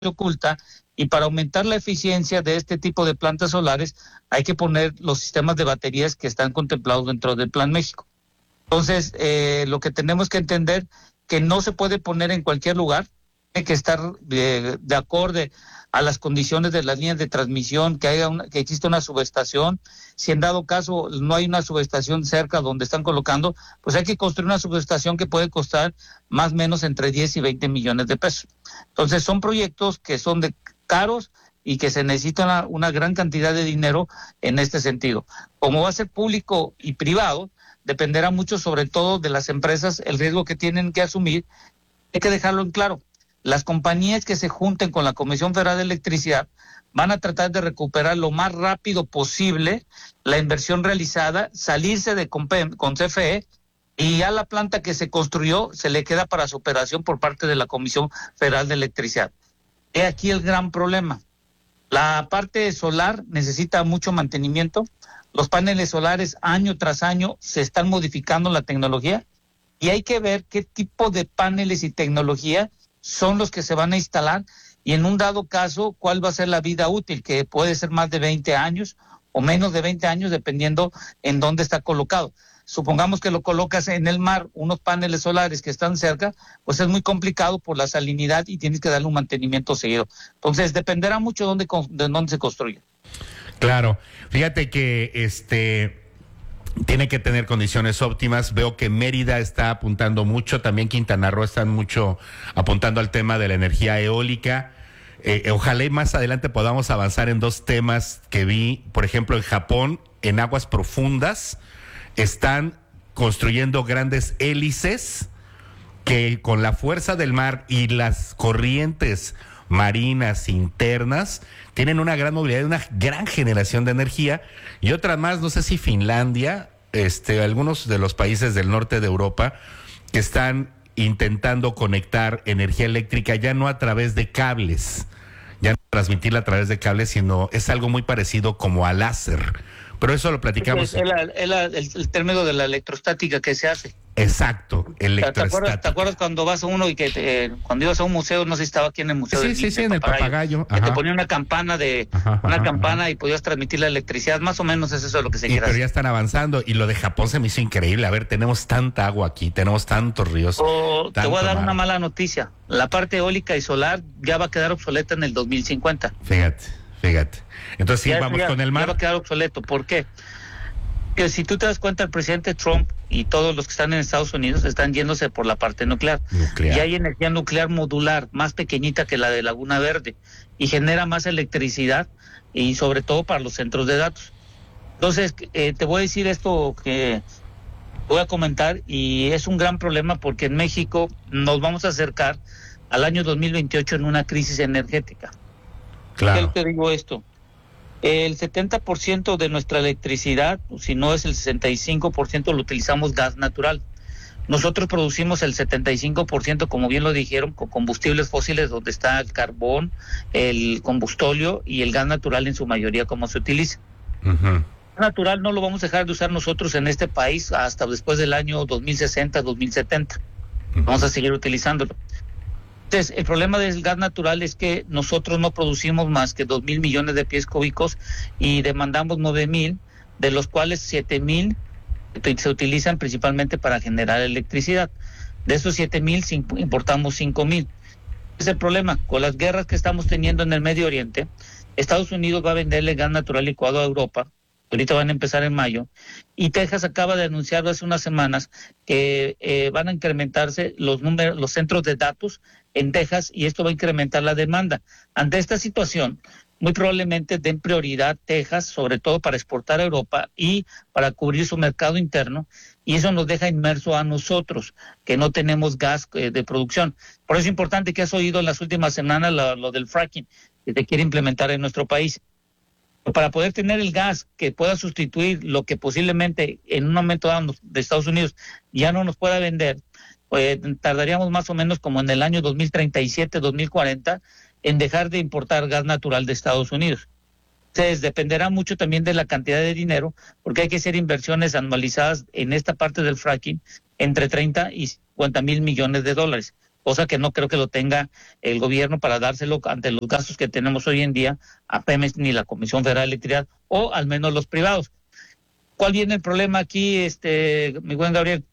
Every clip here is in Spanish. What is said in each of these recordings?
oculta, y para aumentar la eficiencia de este tipo de plantas solares hay que poner los sistemas de baterías que están contemplados dentro del Plan México. Entonces, lo que tenemos que entender que no se puede poner en cualquier lugar, tiene que estar de acorde a las condiciones de las líneas de transmisión, que exista una subestación. Si en dado caso no hay una subestación cerca donde están colocando, pues hay que construir una subestación que puede costar más o menos entre 10 y 20 millones de pesos. Entonces son proyectos que son de caros y que se necesita una gran cantidad de dinero en este sentido. Como va a ser público y privado, dependerá mucho sobre todo de las empresas, el riesgo que tienen que asumir. Hay que dejarlo en claro. Las compañías que se junten con la Comisión Federal de Electricidad van a tratar de recuperar lo más rápido posible la inversión realizada, salirse con CFE, y ya la planta que se construyó se le queda para su operación por parte de la Comisión Federal de Electricidad. He aquí el gran problema. La parte solar necesita mucho mantenimiento. Los paneles solares año tras año se están modificando la tecnología y hay que ver qué tipo de paneles y tecnología son los que se van a instalar y en un dado caso cuál va a ser la vida útil, que puede ser más de 20 años o menos de 20 años dependiendo en dónde está colocado. Supongamos que lo colocas en el mar, unos paneles solares que están cerca, pues es muy complicado por la salinidad y tienes que darle un mantenimiento seguido. Entonces dependerá mucho de dónde se construya. Claro, fíjate que tiene que tener condiciones óptimas. Veo que Mérida está apuntando mucho, también Quintana Roo están mucho apuntando al tema de la energía eólica. Ojalá y más adelante podamos avanzar en dos temas que vi. Por ejemplo, en Japón, en aguas profundas, están construyendo grandes hélices que con la fuerza del mar y las corrientes marinas internas tienen una gran movilidad y una gran generación de energía. Y otra más, no sé si Finlandia, algunos de los países del norte de Europa que están intentando conectar energía eléctrica ya no a través de cables, ya no transmitirla a través de cables, sino es algo muy parecido como a láser. Pero eso lo platicamos. El término de la electrostática que se hace. Exacto, electrostática. ¿Te acuerdas cuando vas a uno y que cuando ibas a un museo, no sé si estaba aquí en el museo? Sí, en el Papagayo. Que te ponía una campana y podías transmitir la electricidad, más o menos es eso de lo que se quiere hacer. Pero ya están avanzando y lo de Japón se me hizo increíble. A ver, tenemos tanta agua aquí, tenemos tantos ríos. Te voy a dar una mala noticia. La parte eólica y solar ya va a quedar obsoleta en el 2050. Fíjate. Entonces sí, vamos con el mar. Ya va a quedar obsoleto. ¿Por qué? Que si tú te das cuenta, el presidente Trump y todos los que están en Estados Unidos están yéndose por la parte nuclear. Y hay energía nuclear modular, más pequeñita que la de Laguna Verde, y genera más electricidad, y sobre todo para los centros de datos. Entonces, te voy a decir esto que voy a comentar, y es un gran problema porque en México nos vamos a acercar al año 2028 en una crisis energética. Claro. ¿Por qué te digo esto? El 70% de nuestra electricidad, si no es el 65%, lo utilizamos gas natural. Nosotros producimos el 75%, como bien lo dijeron, con combustibles fósiles, donde está el carbón, el combustóleo y el gas natural en su mayoría como se utiliza. El gas natural no lo vamos a dejar de usar nosotros en este país hasta después del año 2060, 2070. Vamos a seguir utilizándolo. Entonces, el problema del gas natural es que nosotros no producimos más que 2,000 millones de pies cúbicos y demandamos 9,000, de los cuales 7,000 se utilizan principalmente para generar electricidad. De esos 7,000 importamos 5,000. Es el problema. Con las guerras que estamos teniendo en el Medio Oriente, Estados Unidos va a venderle gas natural licuado a Europa. Ahorita van a empezar en mayo, y Texas acaba de anunciar hace unas semanas que van a incrementarse los centros de datos en Texas, y esto va a incrementar la demanda. Ante esta situación, muy probablemente den prioridad Texas, sobre todo para exportar a Europa y para cubrir su mercado interno, y eso nos deja inmerso a nosotros, que no tenemos gas de producción. Por eso es importante que has oído en las últimas semanas lo del fracking, que se quiere implementar en nuestro país. Para poder tener el gas que pueda sustituir lo que posiblemente en un momento dado de Estados Unidos ya no nos pueda vender, pues tardaríamos más o menos como en el año 2037, 2040 en dejar de importar gas natural de Estados Unidos. Entonces dependerá mucho también de la cantidad de dinero, porque hay que hacer inversiones anualizadas en esta parte del fracking entre 30 y 50 mil millones de dólares. cosa que no creo que lo tenga el gobierno para dárselo ante los gastos que tenemos hoy en día a Pemex ni la Comisión Federal de Electricidad, o al menos los privados. ¿Cuál viene el problema aquí, mi buen Gabriel?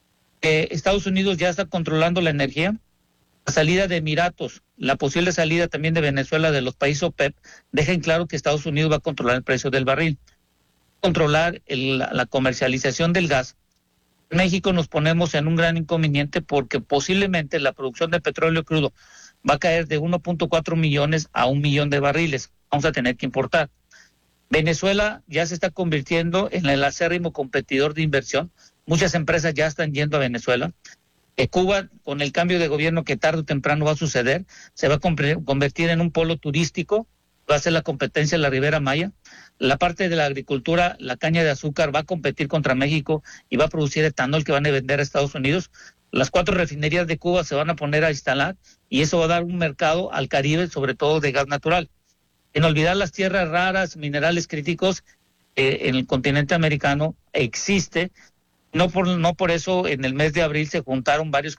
Estados Unidos ya está controlando la energía. La salida de Emiratos, la posible salida también de Venezuela de los países OPEP, dejan claro que Estados Unidos va a controlar el precio del barril, controlar la comercialización del gas. En México nos ponemos en un gran inconveniente porque posiblemente la producción de petróleo crudo va a caer de 1.4 millones a 1 millón de barriles. Vamos a tener que importar. Venezuela ya se está convirtiendo en el acérrimo competidor de inversión. Muchas empresas ya están yendo a Venezuela. Cuba, con el cambio de gobierno que tarde o temprano va a suceder, se va a convertir en un polo turístico, va a ser la competencia de la Ribera Maya. La parte de la agricultura, la caña de azúcar, va a competir contra México y va a producir etanol que van a vender a Estados Unidos. Las 4 refinerías de Cuba se van a poner a instalar y eso va a dar un mercado al Caribe, sobre todo de gas natural. En olvidar las tierras raras, minerales críticos, en el continente americano existe. No por eso en el mes de abril se juntaron varios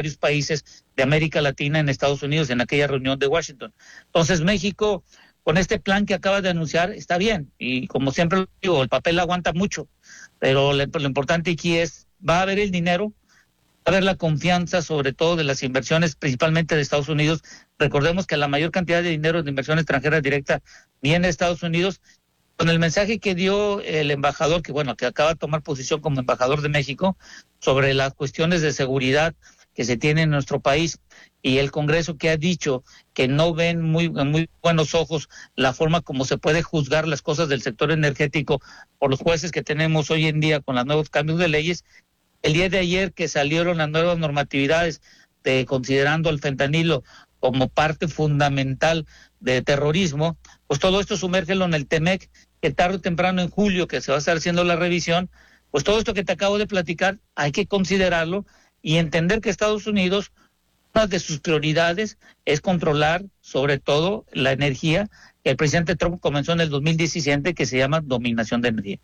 países de América Latina en Estados Unidos en aquella reunión de Washington. Entonces México, con este plan que acaba de anunciar, está bien. Y como siempre lo digo, el papel aguanta mucho. Pero lo importante aquí es, va a haber el dinero, va a haber la confianza, sobre todo de las inversiones, principalmente de Estados Unidos. Recordemos que la mayor cantidad de dinero de inversión extranjera directa viene de Estados Unidos. Con el mensaje que dio el embajador, que acaba de tomar posición como embajador de México, sobre las cuestiones de seguridad que se tienen en nuestro país, y el Congreso que ha dicho que no ven muy buenos ojos la forma como se puede juzgar las cosas del sector energético por los jueces que tenemos hoy en día con los nuevos cambios de leyes. El día de ayer que salieron las nuevas normatividades considerando el fentanilo como parte fundamental de terrorismo, pues todo esto sumérgelo en el TEMEC, que tarde o temprano en julio, que se va a estar haciendo la revisión, pues todo esto que te acabo de platicar hay que considerarlo y entender que Estados Unidos, una de sus prioridades es controlar sobre todo la energía que el presidente Trump comenzó en el 2017, que se llama dominación de energía.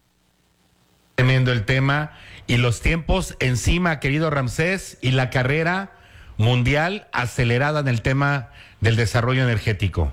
Tremendo el tema y los tiempos encima, querido Ramsés, y la carrera mundial acelerada en el tema del desarrollo energético.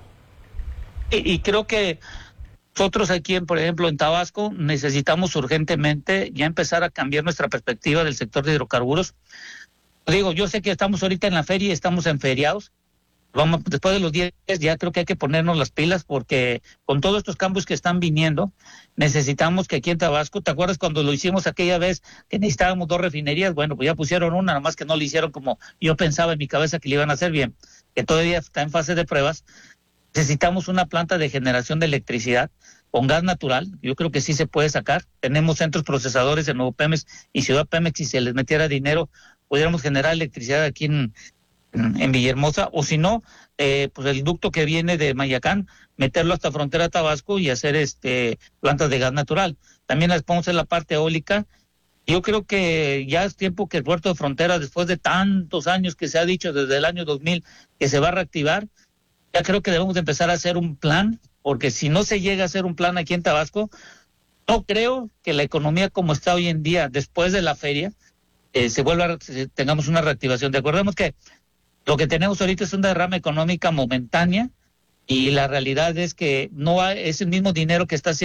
Y creo que nosotros aquí, por ejemplo, en Tabasco, necesitamos urgentemente ya empezar a cambiar nuestra perspectiva del sector de hidrocarburos. Digo, yo sé que estamos ahorita en la feria y estamos en feriados. Después de los 10 ya creo que hay que ponernos las pilas porque con todos estos cambios que están viniendo, necesitamos que aquí en Tabasco, ¿te acuerdas cuando lo hicimos aquella vez que necesitábamos 2 refinerías? Bueno, pues ya pusieron una, nada más que no le hicieron como yo pensaba en mi cabeza que le iban a hacer bien, que todavía está en fase de pruebas. Necesitamos una planta de generación de electricidad con gas natural. Yo creo que sí se puede sacar. Tenemos centros procesadores en Nuevo Pemex y Ciudad Pemex. Si se les metiera dinero, pudiéramos generar electricidad aquí en Villahermosa. O si no, pues el ducto que viene de Mayacán, meterlo hasta frontera Tabasco y hacer plantas de gas natural. También las ponemos en la parte eólica. Yo creo que ya es tiempo que el puerto de frontera, después de tantos años que se ha dicho desde el año 2000 que se va a reactivar, ya creo que debemos de empezar a hacer un plan, porque si no se llega a hacer un plan aquí en Tabasco, no creo que la economía como está hoy en día, después de la feria, tengamos una reactivación. Recordemos que lo que tenemos ahorita es una derrama económica momentánea y la realidad es que no es el mismo dinero que está haciendo